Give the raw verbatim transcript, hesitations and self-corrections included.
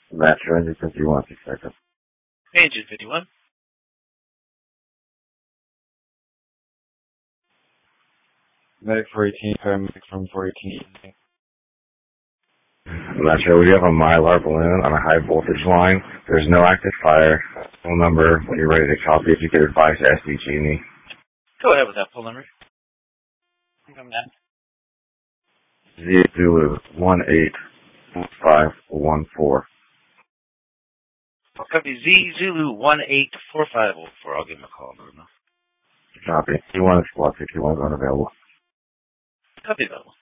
Master engine fifty-one, six seconds. Engine fifty-one. Medic four eighteen, paramedic from four eighteen. Master, we have a Mylar balloon on a high voltage line. There's no active fire. Phone number, when you're ready to copy, if you could advise S D G me. Go ahead with that phone number. Come down. Zulu one eight five one four. Copy Z Zulu one eight four five zero four. I'll give him a call. Copy. T one is squad fifty-one is unavailable. Copy available.